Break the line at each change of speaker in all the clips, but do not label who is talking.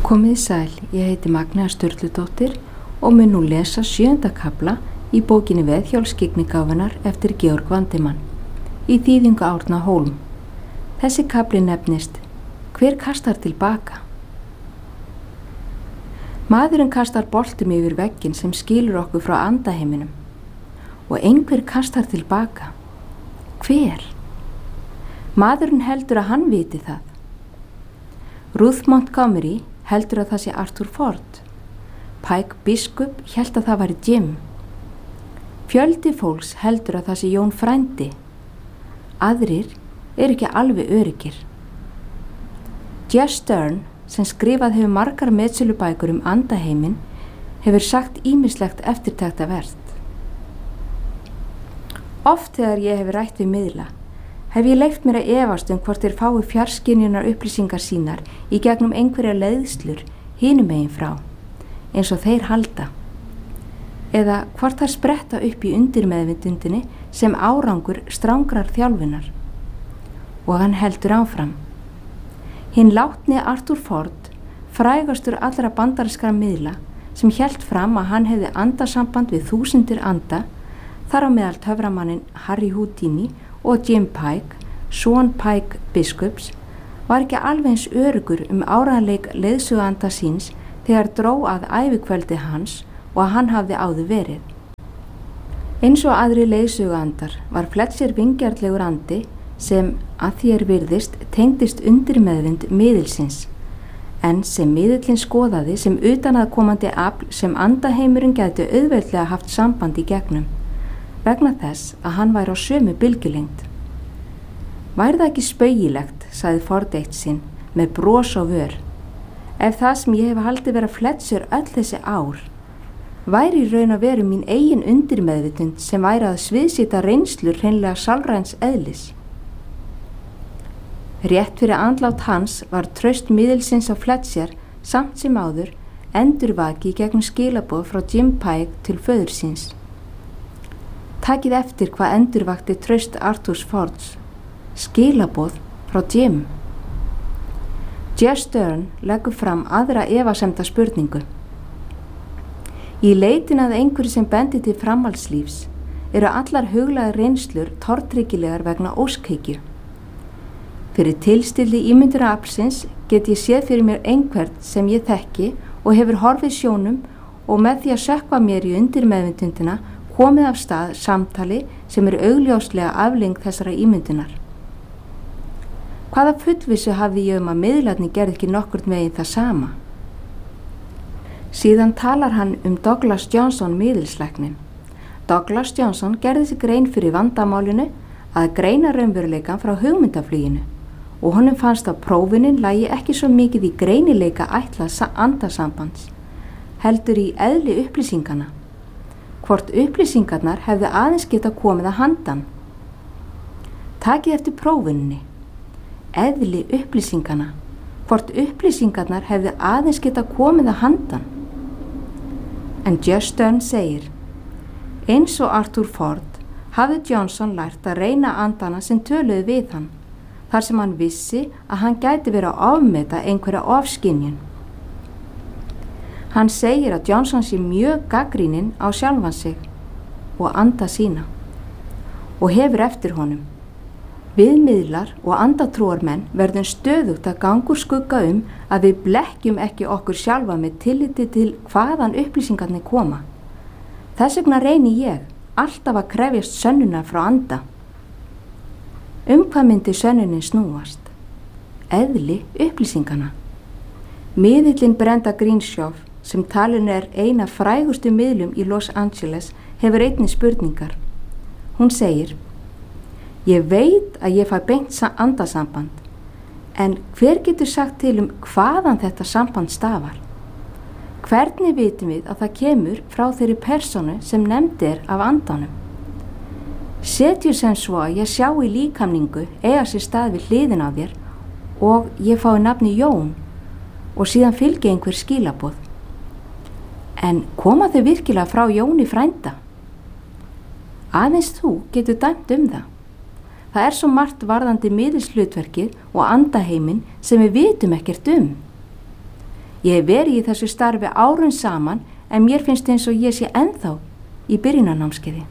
Komið sæl, ég heiti Magnea Sturludóttir og mun nú lesa 7. kafla í bókinni Veðhjólsskyggnigáfunnar eftir Georg Vandimann í þýðingu Árna Hólm. Þessi kafli nefnist Hver kastar tilbaka? Maðurinn kastar boltum yfir vegginn sem skilur okkur frá andaheiminum og einhver kastar tilbaka. Hver? Maðurinn heldur að hann viti það. Ruth Montgomery heldur að það sé Arthur Ford. Pike biskup hélt að það væri Jim. Fjöldi fólks heldur að það sé Jón frændi. Aðrir eru ekki alveg öruggir. Jess Stern, sem skrifað hefur margar metsölubækur andaheimin, hefur sagt ýmislegt eftirtektarvert. Oft þegar ég hef rætt við miðla, hef ég leyft mér að efast hvort þeir fái fjarskynjunar upplýsingar sínar í gegnum einhverja leiðslur hinum megin frá, eins og þeir halda, eða hvort þær spretta upp í undirmeðvitundinni sem árangur strangrar þjálfunar. Og hann heldur áfram. Hinn látni Arthur Ford, frægastur allra bandarískra miðla, sem hélt fram að hann hefði andasamband við þúsundir anda, þar á meðal töframanninn Harry Houdini og Jim Pike, son Pike biskups, var ekki alveg eins örugur áreiðanleik leiðsöguanda síns þegar dró að ævikveldi hans og að hann hafði áður verið. Eins og aðri leiðsöguandar var Fletcher vingjarnlegur andi sem, að því virðist, tengdist undirmeðvind miðilsins, en sem miðillinn skoðaði sem utanaðkomandi afl sem andaheimurinn gæti auðveldlega haft samband í gegnum, vegna þess að hann væri á sömu bylgjulengd. Væri það ekki spaugilegt, sagði Ford eitt sinn, með bros á vör, ef það sem ég hef haldið vera Fletcher öll þessi ár, væri í raun að veru mín eigin undirmeðvitund sem væri að sviðsýta reynslur hreinlega sálræns eðlis. Rétt fyrir andlát hans var traust miðilsins á Fletcher samt sem áður endurvaki gegnum skilaboð frá Jim Pike til föður síns. Takið eftir hvað endurvakti traust Arthurs Fords. Skilaboð frá Jim. Jess Stern leggur fram aðra efasemda spurningu. Í leitin að einhverju sem bendi til framhaldslífs eru allar huglægar reynslur tortryggilegar vegna óskhyggju. Fyrir tilstilli ímyndunaraflsins get ég séð fyrir mér einhvern sem ég þekki og hefur horfið sjónum og með því að sökkva mér í undirmeðvitundina komið af stað samtali sem augljóslega afleiðing þessara ímyndunar. Hvaða fullvissu hafði ég að miðlarnir gerði ekki nokkurn veginn það sama? Síðan talar hann Douglas Johnson miðilslæknin. Douglas Johnson gerði sig grein fyrir vandamálinu að greina raunveruleikann frá hugmyndafluginu og honum fannst að prófunin lægi ekki svo mikið í greinileika ætlað andasambands, heldur í eðli upplýsingana. Hvort upplýsingarnar hefði aðeins geta komið að handan. Takið eftir prófuninni. Eðli upplýsingana. Hvort upplýsingarnar hefði aðeins geta komið að handan. En Jess Stern segir, eins og Arthur Ford hafði Johnson lært að reyna andana sem töluðu við hann, þar sem hann vissi að hann gæti verið að ofmeta einhverja ofskynjun. Hann segir að Johnson sé mjög gagnrýninn á sjálfan sig og anda sína og hefur eftir honum. Við miðlar og andatrúarmenn verðum stöðugt að ganga úr skugga að við blekkjum ekki okkur sjálfa með tilliti til hvaðan upplýsingarnir koma. Þess vegna reyni ég alltaf að krefjast sönnunar frá anda. Hvað myndi sönnunin snúast? Eðli upplýsingana. Miðillinn Brenda Greenshof, sem talin eina frægustu miðlum í Los Angeles, hefur einnig spurningar. Hún segir, ég veit að ég fæ beint andasamband, en hver getur sagt til hvaðan þetta samband stafar? Hvernig vitum við að það kemur frá þeirri persónu sem nefnd af andanum? Setjum sem svo að ég sjá í líkamningu eiga sér stað við hliðin á þér og ég fái nafni Jón og síðan fylgi einhver skilaboð. En koma þau virkilega frá Jóni frænda? Aðeins þú getur dæmt það. Það svo margt varðandi miðilshlutverkið og andaheiminn sem við vitum ekkert Ég hef verið í þessu starfi árum saman en mér finnst eins og ég sé ennþá í byrjunarnámskeiði.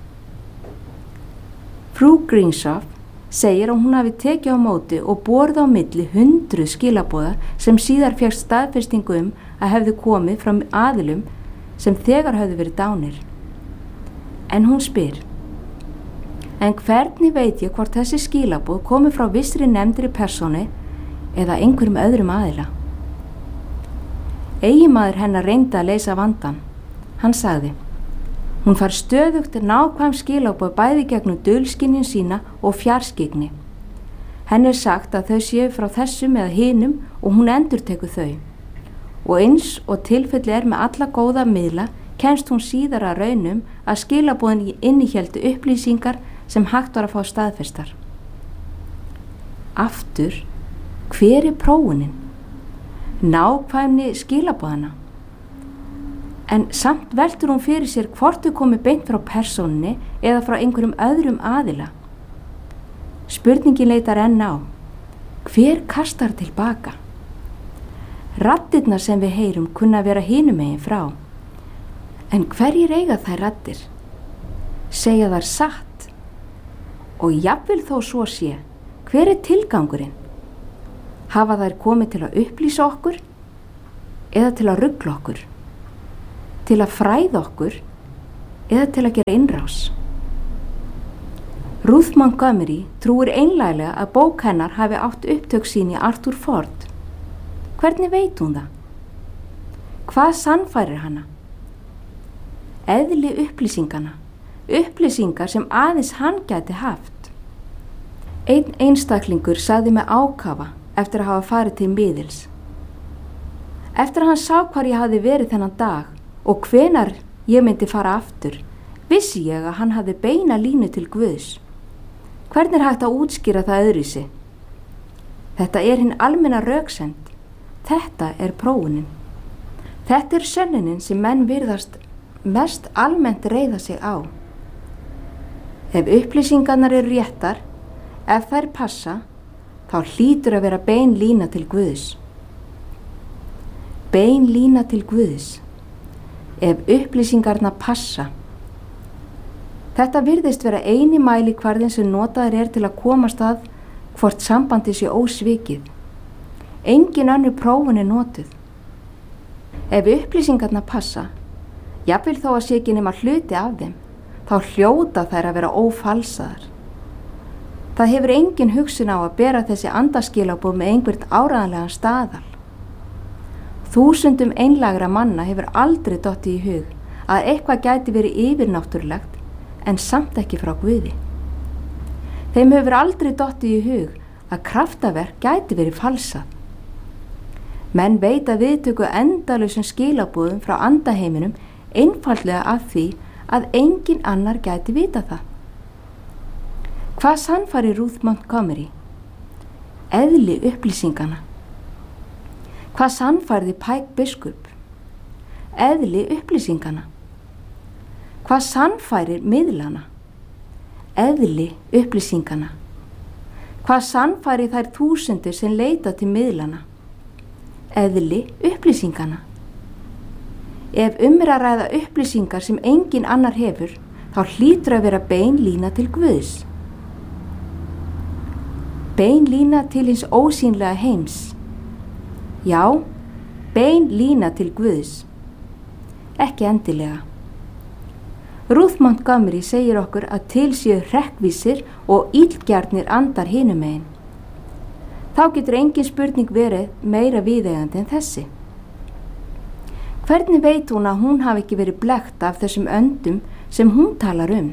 Frú Greenshof segir að hún hafi tekið á móti og borið á milli 100 skilaboða sem síðar fékkst staðfestingu að hefðu komið frá aðilum sem þegar höfðu verið dánir. En hún spyr: en hvernig veit ég hvort þessi skilaboð komi frá vissri nefndri persónu eða einhverjum öðrum aðila? Eiginmaður hennar reyndi að leysa vandann. Hann sagði: hún fær stöðugt nákvæm skilaboð bæði gegnum dulskynjun sína og fjarskygni. Henni sagt að þau séu frá þessum eða hinum og hún endurtekur þau. Og eins og tilfelli með alla góða miðla kemst hún síðar að raunum að skilaboðin innihéldu upplýsingar sem hægt var að fá staðfestar. Aftur, hver prófunin? Nákvæmni skilaboðana. En samt veltur hún fyrir sér hvort þau komi beint frá persónunni eða frá einhverjum öðrum aðila. Spurningin leitar enn á: hver kastar tilbaka? Raddirnar sem við heyrum kunna vera hinum megin frá. En hverjir eiga þær raddir? Segja þær satt? Og jafnvel þó svo sé, hver tilgangurinn? Hafa þær komið til að upplýsa okkur eða til að rugla okkur? Til að fræða okkur eða til að gera innrás? Ruth Montgomery trúir einlæglega að bók hennar hafi átt upptök sín í Arthur Ford. Hvernig veit hún það? Hvað sannfærir hana? Eðli upplýsingana, upplýsingar sem aðeins hann gæti haft. Einn einstaklingur sagði með ákafa eftir að hafa farið til miðils. Eftir að hann sá hvar ég hafði verið þennan dag og hvenar ég myndi fara aftur, vissi ég að hann hafði beina línu til Guðs. Hvernig hægt að útskýra það öðruvísi? Þetta hinn almenna röksemd. Þetta prófunin. Þetta sönnunin sem menn virðast mest almennt reiða sig á. Ef upplýsingarnar réttar, ef þær passa, þá hlýtur að vera bein lína til Guðs. Bein lína til Guðs. Ef upplýsingarnar passa. Þetta virðist vera eini mælikvarðinn sem notaður til að komast að hvort sambandi sé ósvikið. Engin önnur prófun notuð. Ef upplýsingarnar passa, jafnvel þó að sé ekki nema hluti af þeim, þá hljóta þær að vera ófalsaðar. Það hefur engin hugsun á að bera þessi andaskilaboð með einhvern áreiðanlegan staðal. Þúsundum einlægra manna hefur aldrei dottið í hug að eitthvað gæti verið yfirnáttúrulegt en samt ekki frá Guði. Þeim hefur aldrei dottið í hug að kraftaverk gæti verið falsað. Menn veita viðtöku endalausum skilaboðum frá andaheiminum einfaldlega af því að engin annar gæti vita það. Hvað sannfærir Ruth Montgomery? Eðli upplýsingana. Hvað sannfærði Pike biskup? Eðli upplýsingana. Hvað sannfærir miðlana? Eðli upplýsingana. Hvað sannfærir þær þúsundir sem leita til miðlana? Eðli upplýsingana. Ef að ræða upplýsingar sem engin annar hefur, þá hlýtur að vera bein lína til Guðs. Bein lína til hins ósýnlega heims. Já, bein lína til Guðs. Ekki endilega. Ruth Montgomery segir okkur að til séu hrekkvísir og illgjarnir andar hinum megin. Þá getur engin spurning verið meira viðeigandi en þessi. Hvernig veit hún að hún hafi ekki verið blekkt af þessum öndum sem hún talar um?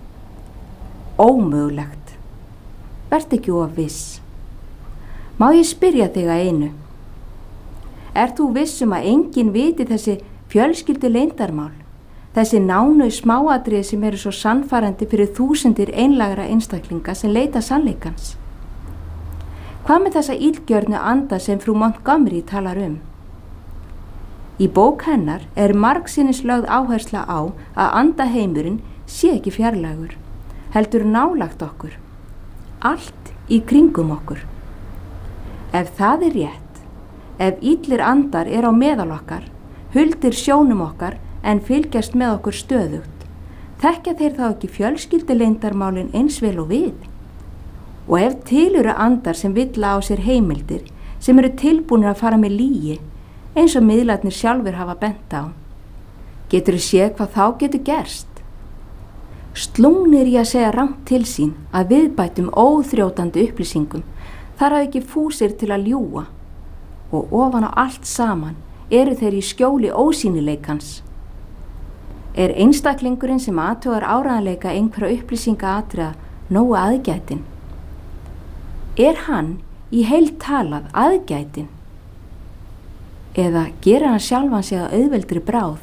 Ómögulegt. Vertu ekki of viss. Má ég spyrja þig að einu? Þú viss að enginn viti þessi fjölskyldu leyndarmál, þessi nánu smáatriði sem eru svo sannfærandi fyrir þúsundir einlægra einstaklinga sem leita sannleikans? Hvað með þessa illgjörnu anda sem frú Montgomery talar um? Í bók hennar margsinnis lögð áhersla á að andaheimurinn sé ekki fjarlægur, heldur nálægt okkur, allt í kringum okkur. Ef það rétt, Ef illir andar á meðal okkar, huldir sjónum okkar en fylgjast með okkur stöðugt, þekkja þeir þá ekki fjölskylduleyndarmálin eins vel og við? Og ef til eru andar sem villa á sér heimildir, sem eru tilbúnir að fara með lygi, eins og miðlarnir sjálfur hafa bent á, getur þú séð hvað þá getur gerst? Slungnir í að segja rangt til sín að viðbættum óþrjótandi upplýsingum, þar hafa ekki fúsir til að ljúga, og ofan á allt saman eru þeir í skjóli ósýnileikans. Er einstaklingurinn sem athugar áreiðanleika einhverja upplýsingaatriða nógu aðgætinn? Er hann í heild talað aðgætinn? Eða gerir hann sjálfan sig að auðveldri bráð?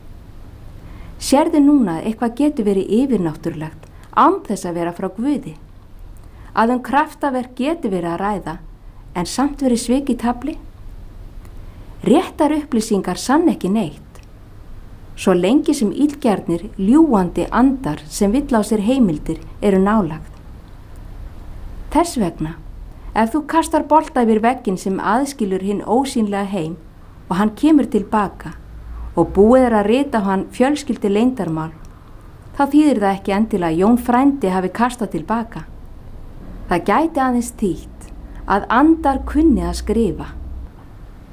Sérðu núna að eitthvað getur verið yfirnáttúrulegt án þess að vera frá Guði? Að kraftaverk getur verið að ræða, en samt verið svik í tafli? Réttar upplýsingar sann ekki neitt, svo lengi sem illgjarnir, ljúgandi andar sem vill á sér heimildir eru nálagt. Þess vegna, ef þú kastar bolta yfir vegginn sem aðskilur hinn ósýnlega heim og hann kemur tilbaka og búið að rita hann fjölskyldi leyndarmál, þá þýðir það ekki endilega að Jón frændi hafi kastað tilbaka. Það gæti aðeins þýtt að andar kunni að skrifa.